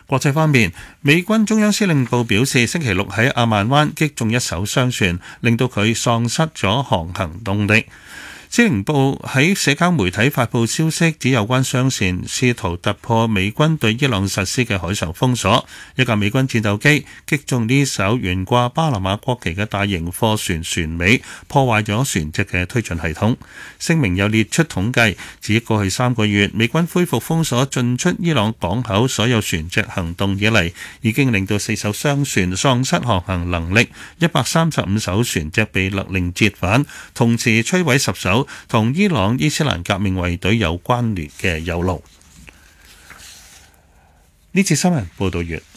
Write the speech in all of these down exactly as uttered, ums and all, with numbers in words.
國際方面，美軍中央司令部表示，星期六喺阿曼灣擊中一艘商船，令到佢喪失咗航行動力。司令部喺社交媒體發布消息，指有關商船試圖突破美軍對伊朗實施嘅海上封鎖，一架美軍戰鬥機擊中呢艘懸掛巴拿馬國旗嘅大型貨船船尾，破壞咗船隻嘅推進系統。聲明又列出統計，指過去三個月美軍恢復封鎖進出伊朗港口所有船隻行動以嚟，已經令到四艘商船喪失航行能力，一百三十五艘船隻被勒令折返，同時摧毀十艘同伊朗伊斯蘭革命衛隊有關聯嘅油路。呢次新聞報道完。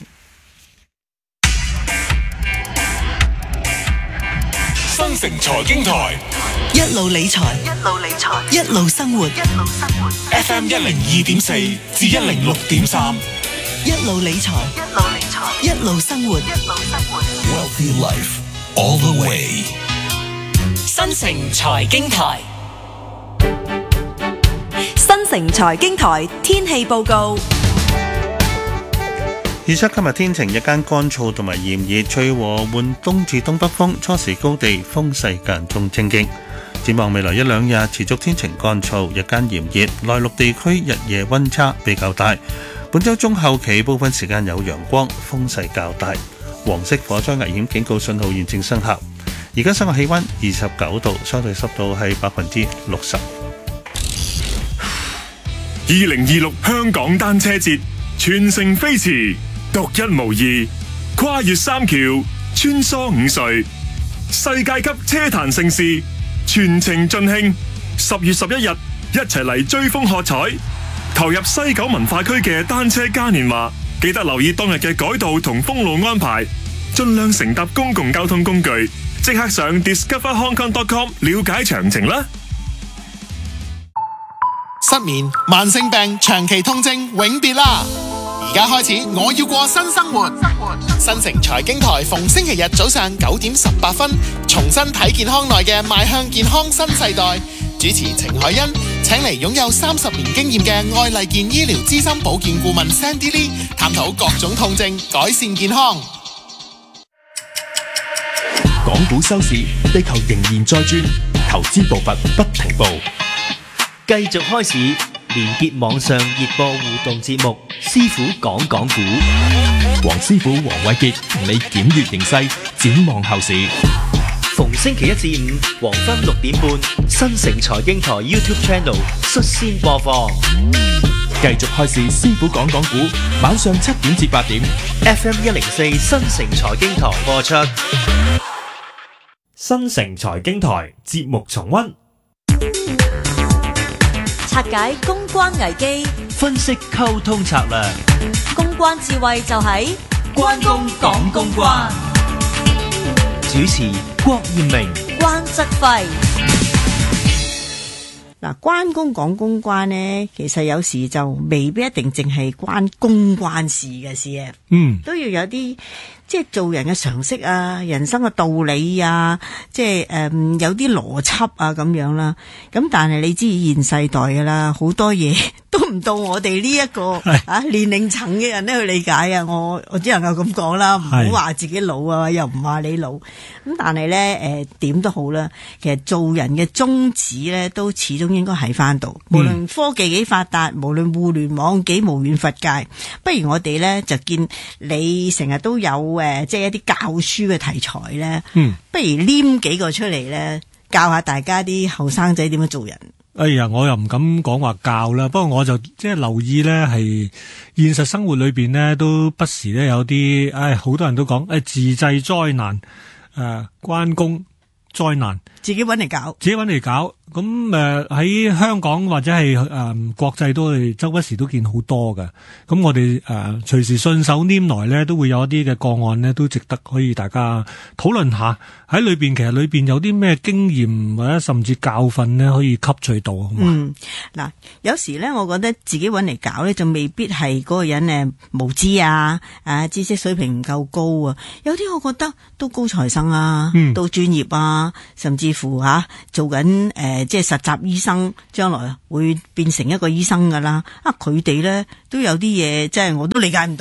新城財經台一路理財，一路理財，一路生活，一路生活。 F M 一零二點四至一零六點三， 一路理財，一路理財，一路生活，一路生活。 Wealthy life all the way。 新城財經台。 新城財經台天氣報告。 預測今日天晴，日間乾燥同埋炎熱，吹和緩東至東北風，初時高地風勢間中清勁。展望未來一兩日持續天晴乾燥，日間炎熱，內陸地區日夜溫差比較大。本週中後期部分時間有陽光，風勢較大。黃色火災危險警告信號現正生效。而家室外氣溫二十九度，相對濕度係百分之六十。 二零二六香港單車節全城飛馳，獨一無二，跨越三橋，穿梭五隧，世界級車壇盛事，全程盡興。十月十一日，一齊嚟追風喝彩，投入西九文化區嘅單車嘉年華。記得留意當日嘅改道同封路安排，盡量乘搭公共交通工具。即刻上 discover hong kong dot com 了解詳情啦！ 失眠、慢性病、長期痛症永別啦！而家開始，我要過新生活。新城財經台逢星期日早上九點十八分，重新睇健康內嘅邁向健康新世代。主持程海欣請嚟擁有三十年經驗嘅愛麗健醫療資深保健顧問 Sandy Lee， 探討各種痛症，改善健康。 港股收市，地球仍然在轉，投資步伐不停步。 繼續開市，連結網上熱播互動節目，師傅講講股。 黃師傅黃偉傑同你檢閱形勢，展望後市。 逢星期一至五黃昏六點半，新城財經台 YouTube Channel 率先播放。 繼續開市，師傅講講股，晚上七點至八點 F M 一零四新城財經台播出。 新城財經台節目重溫， 拆解公關危機， 分析溝通策略， 公關智慧就喺關公講公關。主持郭艷明、 關則輝。 嗱，關公講公關呢，其實有時就未必一定淨係關公關事嘅事啊，嗯，都要有啲即係做人嘅常識啊，人生嘅道理啊，即係誒、嗯、有啲邏輯啊咁樣啦。咁但係你知現世代噶啦，好多嘢都唔到我哋呢一個啊年齡層嘅人咧去理解啊。我我只能夠咁講啦，唔好話自己老啊，又唔話你老。咁但係咧誒點都好啦，其實做人嘅宗旨咧都始終應該喺翻度。無論科技幾發達，無論互聯網幾無遠弗屆，不如我哋咧就見你成日都有誒，即係一啲教書嘅題材咧，嗯，不如黏幾個出嚟咧，教下大家啲後生仔點樣做人。 哎呀，我又唔敢講話教啦，不過我就即係留意咧，係現實生活裏邊咧，都不時咧有啲，唉，好多人都講，誒，自製災難，誒、呃，關公災難， 自己搵嚟搞， 自己搵嚟搞。咁誒喺香港或者係誒、呃、國際都係周不時都見好多嘅，咁我哋誒隨時順手拈來咧，都會有一啲嘅個案咧，都值得可以大家討論下。喺裏邊其實裏邊有啲咩經驗或者甚至教訓咧，可以吸取到。 嗯，嗱，有時咧，我覺得自己搵嚟搞咧，就未必係嗰個人誒無知啊，誒知識水平唔夠高啊。有啲我覺得都高材生啊，嗯、都專業啊，甚至乎吓、啊、做緊誒。呃即係實習醫生，將來會變成一個醫生噶啦。啊，佢哋咧都有啲嘢，即係我都理解唔到。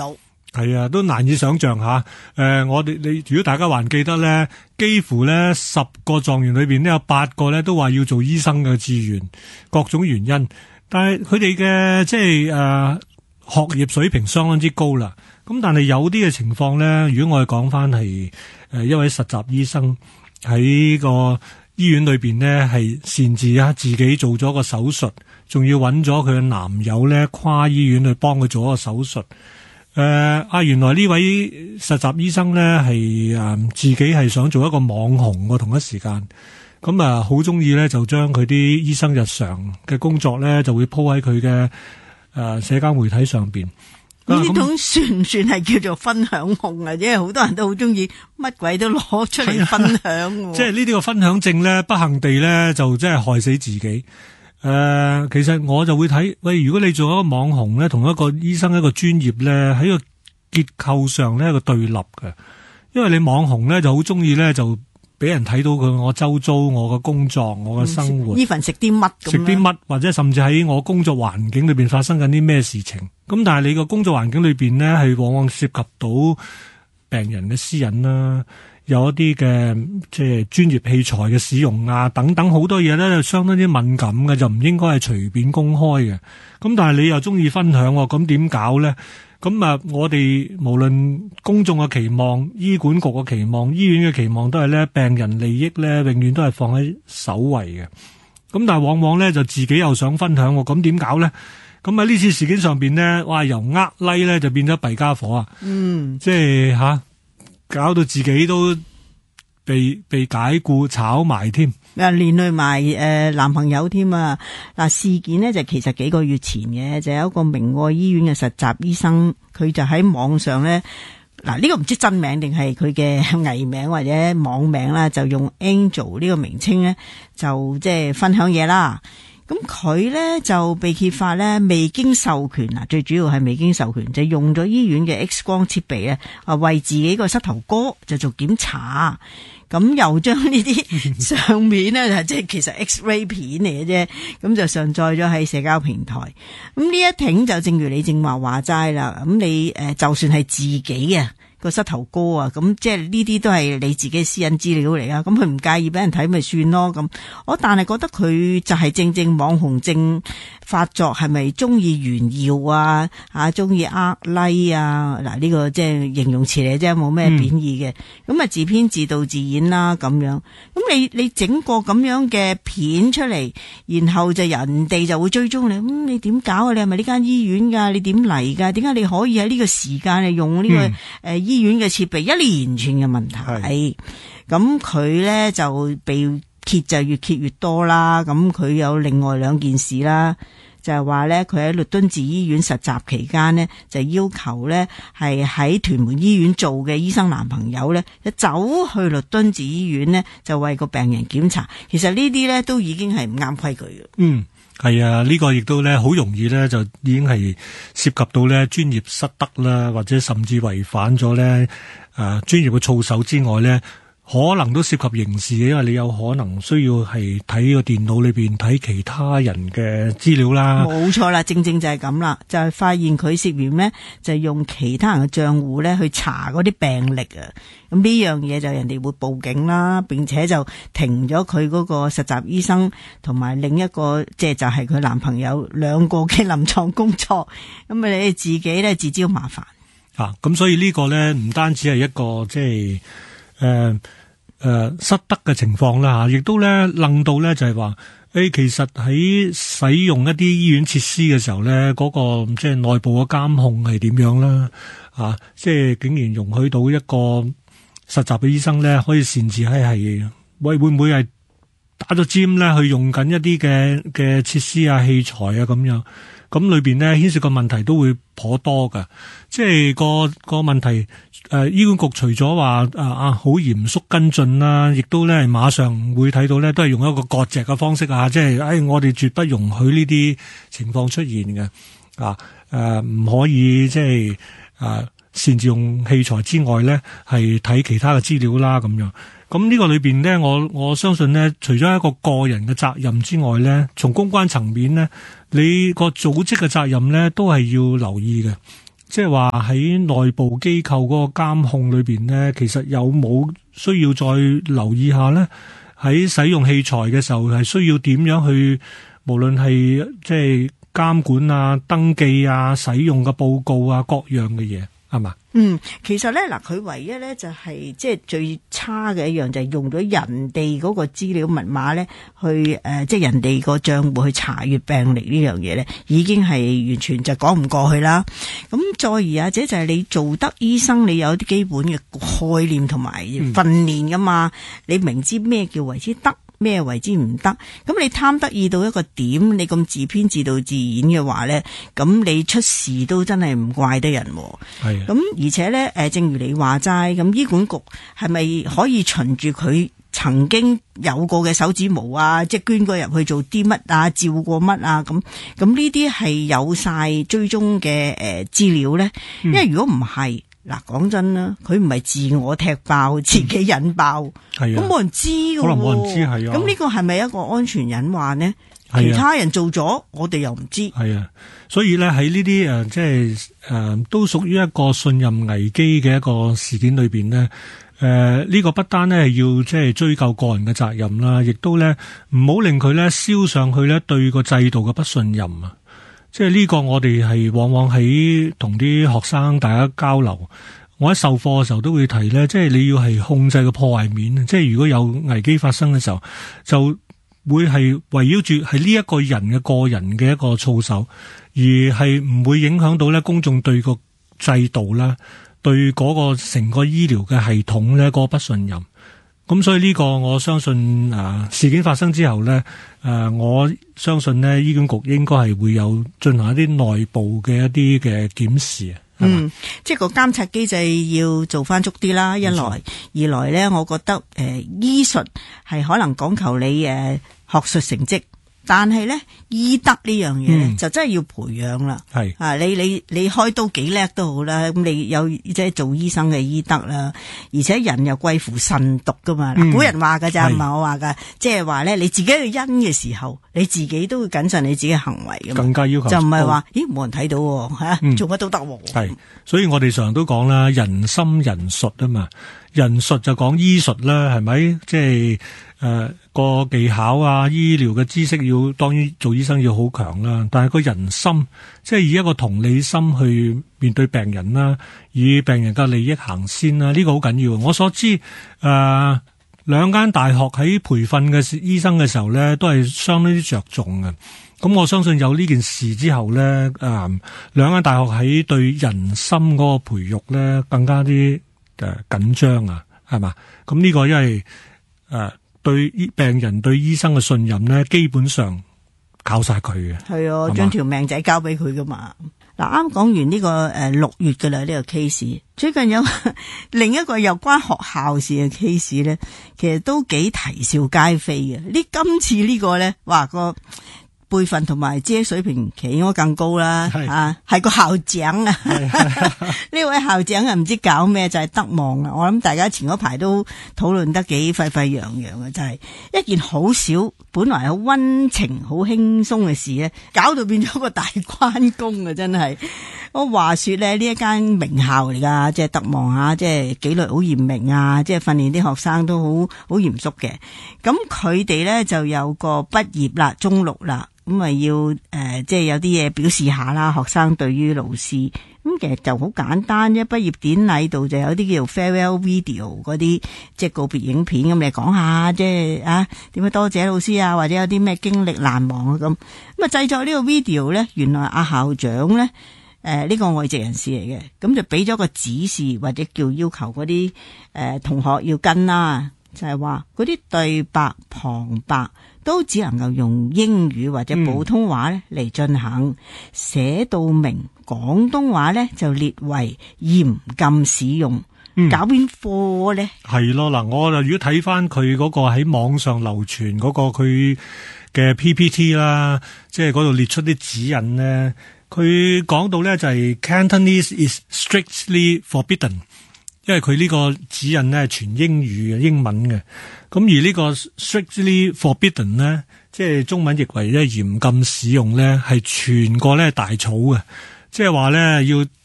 係啊，都難以想象吓。誒、呃，我哋你如果大家還記得咧，幾乎咧十個狀元裏邊呢，有八個咧都話要做醫生嘅志願，各種原因。但係佢哋嘅即係誒、呃、學業水平相當之高啦。咁但係有啲嘅情況咧，如果我哋講翻係誒一位實習醫生喺個醫院裏邊呢，係擅自啊自己做咗個手術，仲要揾咗佢嘅男友咧跨醫院去幫佢做一個手術。誒、呃，啊，原來呢位實習醫生咧係誒自己係想做一個網紅喎，同一時間，咁啊好中意咧就將佢啲醫生日常嘅工作咧就會鋪喺佢嘅誒社交媒體上邊。 呢種算唔算係叫做分享控啊？因為好多人都好中意乜鬼都攞出嚟分享。 即係呢啲個分享症咧，不幸地咧就真係害死自己。誒、呃，其實我就會睇，喂，如果你做一個網紅咧，同一個醫生一個專業咧，喺個結構上咧一個對立嘅，因為你網紅咧就好中意咧就俾人睇到佢我周遭我嘅工作我嘅生活， 呢份食啲乜咁， 食啲乜或者甚至喺我工作環境裏邊發生緊啲咩事情，咁但係你個工作環境裏邊咧係往往涉及到病人嘅私隱啦。有一啲嘅即係專業器材嘅使用啊，等等好多嘢咧，相當之敏感嘅，就唔應該係隨便公開嘅。咁但係你又中意分享，咁點搞咧？咁啊，我哋無論公眾嘅期望、醫管局嘅期望、醫院嘅期望，都係咧病人利益咧，永遠都係放喺首位嘅。咁但係往往咧就自己又想分享，咁點搞咧？咁喺呢次事件上邊咧，哇，由呃 like 咧就變咗弊家伙啊！嗯，即係吓。啊搞到自己都被被解雇炒埋添， 啊連累埋誒男朋友添啊！嗱，事件呢就其實幾個月前嘅，就有一個明愛醫院嘅實習醫生，佢就喺網上咧，嗱呢個唔知真名定係佢嘅藝名或者網名啦，就用 Angel 呢個名稱咧，就即係分享嘢啦。咁佢咧就被揭發咧未經授權啊，最主要係未經授權，就用咗醫院嘅 X 光設備咧，啊為自己個膝頭哥就做檢查，咁又將呢啲上面咧即係其實 X-ray 片嚟嘅啫，咁就上載咗喺社交平台。咁呢一挺就正如你正話話齋啦，咁你誒就算係自己啊個膝頭哥啊，咁即係呢啲都係你自己私隱資料嚟啊，咁佢唔介意俾人睇咪算咯。咁我但係覺得佢就係正正網紅症發作，係咪中意炫耀啊？啊，中意呃 like 啊？嗱，呢個即係形容詞嚟啫，冇咩貶義嘅。咁啊，自編自導自演啦咁樣。咁你你整個咁樣嘅片出嚟，然後就人哋就會追蹤你。咁、嗯、你點搞啊？你係咪呢間醫院噶？你點嚟噶？點解你可以喺呢個時間嚟用呢、這個誒？嗯醫院嘅設備一連串嘅問題，咁佢咧就被揭就越揭越多啦。咁佢有另外兩件事啦，就係話咧佢喺律敦治醫院實習期間呢，就要求咧係喺屯門醫院做嘅醫生男朋友咧，就走去律敦治醫院呢，就為個病人檢查。其實呢啲咧都已經係唔啱規矩嘅。嗯。 係啊，呢、這個亦都咧好容易咧就已經係涉及到咧專業失德啦，或者甚至違反咗咧誒專業嘅操守之外咧，可能都涉及刑事嘅，因為你有可能需要係睇個電腦裏邊睇其他人嘅資料啦。 冇錯啦，正正就係咁啦，就係、是、發現佢涉嫌咧就用其他人嘅賬戶咧去查嗰啲病歷啊。咁呢樣嘢就人哋會報警啦，並且就停咗佢嗰個實習醫生同埋另一個即係就係佢男朋友兩個嘅臨床工作。咁啊，你自己咧自招麻煩啊！咁所以呢個咧唔單止係一個即係誒誒失德嘅情況啦吓，亦都咧楞到咧就係話誒，其實喺使用一啲醫院設施嘅時候咧，嗰、那個即係內部嘅監控係點樣啦？啊，即係竟然容許到一個實習嘅醫生咧，可以擅自喺係喂會唔會係打咗尖咧，去用緊一啲嘅嘅設施啊、器材啊咁樣，咁裏邊咧牽涉個問題都會頗多噶。即係個個問題，誒、呃，醫管局除咗話啊啊好嚴肅跟進啦，亦都咧馬上會睇到咧，都係用一個割席嘅方式啊，即係誒、哎，我哋絕不容許呢啲情況出現嘅啊，誒、呃，唔可以即係啊。擅自用器材之外咧，係睇其他嘅資料啦，咁樣。咁呢個裏邊咧，我我相信咧，除咗一個個人嘅責任之外咧，從公關層面咧，你個組織嘅責任咧，都係要留意嘅。 即係話喺內部機構嗰個監控裏邊咧，其實有冇需要再留意下咧？喺使用器材嘅時候係需要點樣去，無論係即係監管啊、登記啊、使用嘅報告啊各樣嘅嘢，係嘛？ 嗯，其實咧嗱，佢唯一咧就係即係最差嘅一樣就係用咗人哋嗰個資料密碼咧去誒、呃，即係人哋個賬戶去查閱病歷呢樣嘢咧，已經係完全就講唔過去啦。咁再而啊，者就係你做得醫生，你有啲基本嘅概念同埋訓練噶嘛，嗯、你明知咩叫為之得，咩為之唔得，咁你貪得意到一個點，你咁自編自導自演嘅話咧，咁你出事都真係唔怪得人。 係咁而且咧，誒，正如你話齋，咁醫管局係咪可以循住佢曾經有過嘅手指毛啊，即係捐過入去做啲乜啊，照過乜啊，咁咁呢啲係有晒追蹤嘅誒資料咧？因為如果唔係，嗱，講真啦，佢唔係自我踢爆，自己引爆，咁冇、嗯、人知㗎喎， 可能冇人知係啊。 咁呢個係咪一個安全隱患呢？ 係啊， 其他人做咗，我哋又唔知。 係啊，所以咧喺呢啲誒，即係誒、呃，都屬於一個信任危機嘅一個事件裏邊呢。誒、呃，呢、這個不單呢係要即係追究個人嘅責任啦，亦都咧唔好令佢咧燒上去咧對個制度嘅不信任啊。即係呢個我哋係往往喺同啲學生大家交流，我喺授課嘅時候都會提咧，即係你要係控制個破壞面，即係如果有危機發生嘅時候，就會係圍繞住係呢一個人嘅個人嘅一個操守，而係唔會影響到咧公眾對個制度啦，對嗰個成個醫療嘅系統咧嗰個不信任。咁所以呢個我相信啊，事件發生之後咧，誒，我相信咧醫管局應該係會有進行一啲內部嘅一啲嘅檢視啊。 嗯，即係個監察機制要做翻足啲啦。一來，二來咧，我覺得誒、呃，醫術係可能講求你誒、呃、學術成績。但係咧，醫德呢樣嘢咧，就真係要培養啦。係啊，你你你開刀幾叻都好啦，咁你有即係做醫生嘅醫德啦，而且人又貴乎腎毒噶嘛。嗯、古人話噶咋，唔係我話噶，即係話咧，你自己去因嘅時候，你自己都會謹慎你自己嘅行為噶嘛。更加要求就唔係話，咦冇人睇到吓、啊嗯，做乜都得。 係，所以我哋常常都講啦，人心人術啊嘛，人術就講醫術啦，係咪？即係。誒、呃，個技巧啊，醫療嘅知識要，當然做醫生要好強啦。但係個人心，即係以一個同理心去面對病人啦，以病人嘅利益行先啦，呢、這個好緊要。我所知，誒、呃，兩間大學喺培訓嘅醫生嘅時候咧，都係相當之着重嘅。咁我相信有呢件事之後咧，誒、呃，兩間大學喺對人心嗰個培育咧，更加啲誒緊張啊，係嘛？咁呢個因為誒。呃對病人對醫生嘅信任咧，基本上靠晒佢嘅。係啊， 將條命仔交俾佢噶嘛。嗱，啱講完呢個誒六月噶啦呢個 case， 最近有另一個有關學校事嘅 case 咧，其實都幾啼笑皆非嘅。呢今次呢個咧，話個輩分同埋知識水平其實應該更高啦，啊，係個校長啊，呢位校長啊唔知搞咩，就係、是、德望啊。我諗大家前嗰排都討論得幾沸沸揚揚嘅，就係、是、一件好少，本來好溫情、好輕鬆嘅事咧，搞到變咗個大關公啊！真係，我話說咧，呢一間名校嚟噶，即係德望啊，即係紀律好嚴明啊，即係訓練啲學生都好好嚴肅嘅。咁佢哋咧就有個畢業啦，中六啦。咁咪要誒、呃，即係有啲嘢表示下啦。學生對於老師咁，其實就好簡單啫。畢業典禮度就有啲叫做 farewell video 嗰啲，即係告別影片咁，你講下即係啊點樣多謝老師啊，或者有啲咩經歷難忘啊咁。咁啊製作呢個 video 咧，原來阿校長咧誒呢、呃呢個外籍人士嚟嘅，咁就俾咗個指示或者叫要求嗰啲誒同學要跟啦，就係話嗰啲對白旁白。都只能夠用英語或者普通話咧嚟進行，寫到明廣東話咧就列為嚴禁使用。嗯、搞邊科咧？係咯嗱，我就如果睇翻佢嗰個喺網上流傳嗰個佢嘅 P P T 啦，即係嗰度列出啲指引咧，佢講到咧就係 Cantonese is strictly forbidden。因為佢呢個指引咧係全英語嘅英文嘅，咁而呢個 strictly forbidden 咧，即係中文譯為咧嚴禁使用咧，係全個咧大草嘅，即係話咧要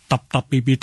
特特別別